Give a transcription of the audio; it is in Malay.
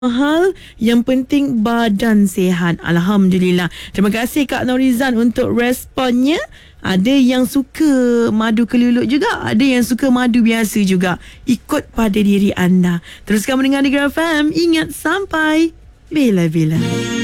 mahal, yang penting badan sihat. Alhamdulillah. Terima kasih Kak Norizan untuk responnya. Ada yang suka madu keluluk juga, ada yang suka madu biasa juga. Ikut pada diri anda. Teruskan mendengar Gegar FM. Ingat, sampai bila-bila.